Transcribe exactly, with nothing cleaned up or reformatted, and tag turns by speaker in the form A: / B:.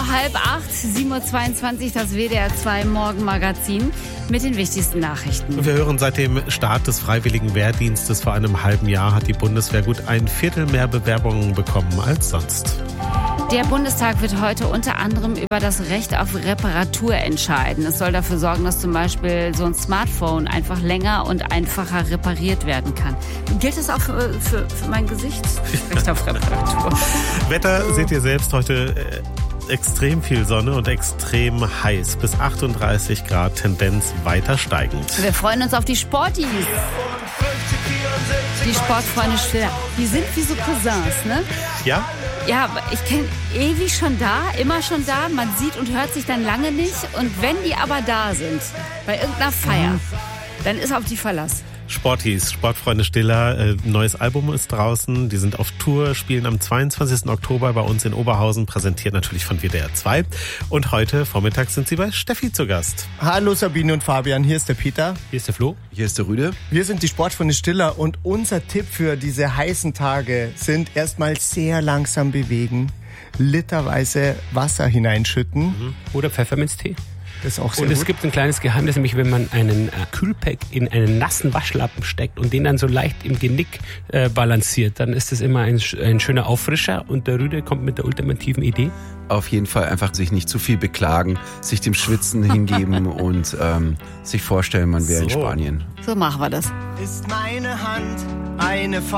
A: vor halb acht, sieben Uhr zweiundzwanzig, das W D R zwei Morgenmagazin mit den wichtigsten Nachrichten.
B: Wir hören, seit dem Start des Freiwilligen Wehrdienstes vor einem halben Jahr hat die Bundeswehr gut ein Viertel mehr Bewerbungen bekommen als sonst.
A: Der Bundestag wird heute unter anderem über das Recht auf Reparatur entscheiden. Es soll dafür sorgen, dass zum Beispiel so ein Smartphone einfach länger und einfacher repariert werden kann. Gilt das auch für, für, für mein Gesicht? Recht auf Reparatur.
B: Wetter seht ihr selbst heute. Äh, extrem viel Sonne und extrem heiß. Bis achtunddreißig Grad, Tendenz weiter steigend.
A: Wir freuen uns auf die Sportis. Die Sportfreunde Stiller. Die sind wie so Cousins, ne?
B: Ja?
A: Ja, ich kenne ewig schon da, immer schon da. Man sieht und hört sich dann lange nicht. Und wenn die aber da sind, bei irgendeiner Feier, dann ist auf die Verlass.
B: Sportis, Sportfreunde Stiller, äh, neues Album ist draußen. Die sind auf Tour, spielen am zweiundzwanzigsten Oktober bei uns in Oberhausen, präsentiert natürlich von W D R zwei. Und heute Vormittag sind sie bei Steffi zu Gast.
C: Hallo Sabine und Fabian, hier ist der Peter.
D: Hier ist der Flo.
E: Hier ist der Rüde.
C: Wir sind die Sportfreunde Stiller und unser Tipp für diese heißen Tage sind erstmal sehr langsam bewegen, literweise Wasser hineinschütten.
D: Oder Pfefferminztee.
C: Das ist auch sehr
D: Und es
C: gut.
D: gibt ein kleines Geheimnis, nämlich wenn man einen äh, Kühlpack in einen nassen Waschlappen steckt und den dann so leicht im Genick äh, balanciert, dann ist das immer ein, ein schöner Auffrischer. Und der Rüde kommt mit der ultimativen Idee.
E: Auf jeden Fall einfach sich nicht zu viel beklagen, sich dem Schwitzen hingeben und ähm, sich vorstellen, man wäre in
B: So.
E: Spanien.
A: So machen wir das.
C: Ist meine Hand eine